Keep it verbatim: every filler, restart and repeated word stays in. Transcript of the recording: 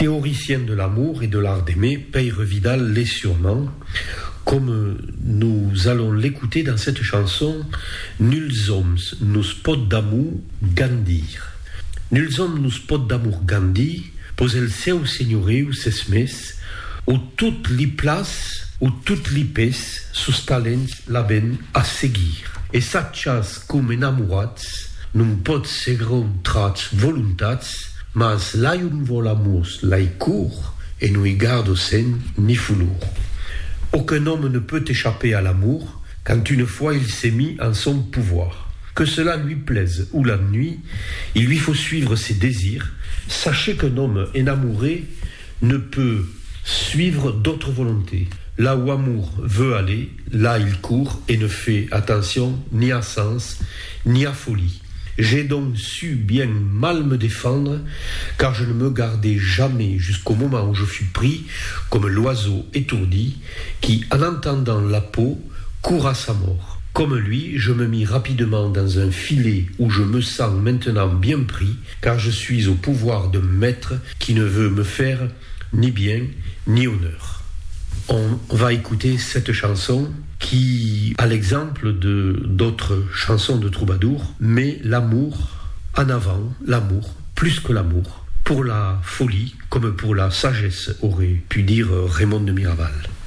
théoricien de l'amour et de l'art d'aimer, Peire Vidal l'est sûrement, comme nous allons l'écouter dans cette chanson Nuls hommes nous pot d'amour gandir. Nuls hommes nous pot d'amour gandir, pos el seu senyoriu ses mes, o toutes les places, o toutes les pes, sus talents l'aben a seguir. Et satchas com enamorats, non pot segrontrats voluntats, mas l'aiun volamos l'ai court, et no y gardo sen ni fulour. Aucun homme ne peut échapper à l'amour quand une fois il s'est mis en son pouvoir. Que cela lui plaise ou l'ennuie, il lui faut suivre ses désirs. Sachez qu'un homme enamouré ne peut suivre d'autres volontés. Là où amour veut aller, là il court et ne fait attention ni à sens, ni à folie. J'ai donc su bien mal me défendre, car je ne me gardai jamais jusqu'au moment où je fus pris comme l'oiseau étourdi qui, en entendant la peau, court à sa mort. Comme lui, je me mis rapidement dans un filet où je me sens maintenant bien pris, car je suis au pouvoir d'un maître qui ne veut me faire ni bien ni honneur. On va écouter cette chanson qui, à l'exemple de d'autres chansons de troubadour, met l'amour en avant, l'amour, plus que l'amour, pour la folie comme pour la sagesse, aurait pu dire Raymond de Miraval.